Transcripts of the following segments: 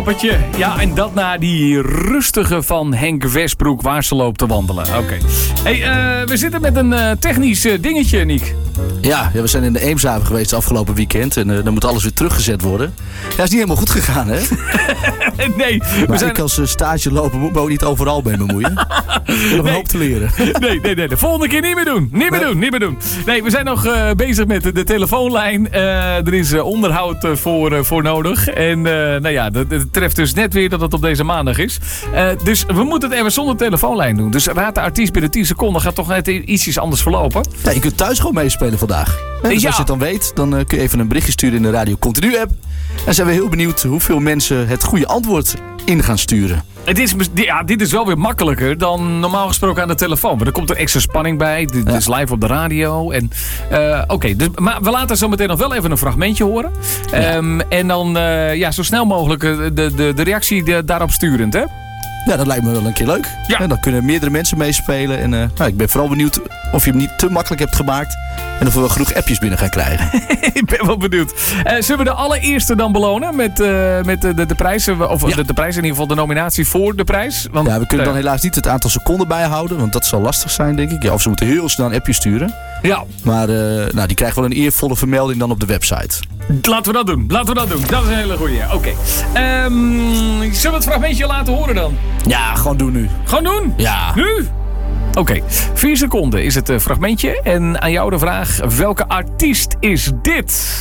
Ja, en dat na die rustige van Henk Westbroek waar ze loopt te wandelen. Oké. Hey, we zitten met een technisch dingetje, Niek. Ja, we zijn in de Eemshaven geweest afgelopen weekend. En dan moet alles weer teruggezet worden. Ja, is niet helemaal goed gegaan, hè? Nee. Maar ik als stageloper moet me ook niet overal mee bemoeien. Ik heb nog een hoop te leren. Nee. De volgende keer niet meer doen. Niet meer doen. Nee, we zijn nog bezig met de telefoonlijn. Er is onderhoud voor nodig. En nou ja, het treft dus net weer dat het op deze maandag is. Dus we moeten het even zonder telefoonlijn doen. Dus raad de artiest binnen 10 seconden. Gaat toch net ietsjes anders verlopen. Ja, je kunt thuis gewoon meespelen vandaag. Dus als je het dan weet, dan kun je even een berichtje sturen in de Radio Continu app. En zijn we heel benieuwd hoeveel mensen het goede antwoord in gaan sturen. Dit is wel weer makkelijker dan normaal gesproken aan de telefoon. Maar er komt er extra spanning bij. Dit is live op de radio. Oké, maar we laten zo meteen nog wel even een fragmentje horen. En dan zo snel mogelijk de reactie daarop sturend, hè? Ja, dat lijkt me wel een keer leuk. Ja. En dan kunnen meerdere mensen meespelen. En ik ben vooral benieuwd of je hem niet te makkelijk hebt gemaakt. En of we wel genoeg appjes binnen gaan krijgen. Ik ben wel benieuwd. Zullen we de allereerste dan belonen met de prijzen? Of de prijs, in ieder geval de nominatie voor de prijs? Want, we kunnen dan helaas niet het aantal seconden bijhouden. Want dat zal lastig zijn, denk ik. Ja, of ze moeten heel snel een appje sturen. Ja. Maar die krijgen wel een eervolle vermelding dan op de website. Laten we dat doen. Dat is een hele goeie. Oké. Zullen we het fragmentje laten horen dan? Ja, gewoon doen nu. Gewoon doen? Ja. Nu? Oké. 4 seconden is het fragmentje. En aan jou de vraag, welke artiest is dit?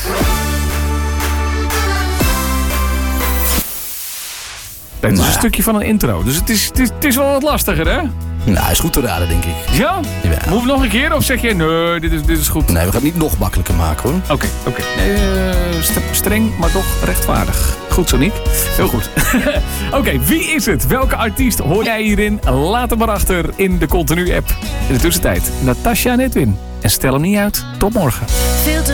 Dit is een stukje van een intro. Dus het is wel wat lastiger, hè? Nou, is goed te raden, denk ik. Ja? Moet nog een keer? Of zeg je, nee, dit is goed? Nee, we gaan het niet nog makkelijker maken, hoor. Oké. Streng, maar toch rechtvaardig. Goed zo, Niek. Heel goed. Oké, wie is het? Welke artiest hoor jij hierin? Laat hem maar achter in de Continu-app. In de tussentijd, Natasha Netwin. En stel hem niet uit. Tot morgen.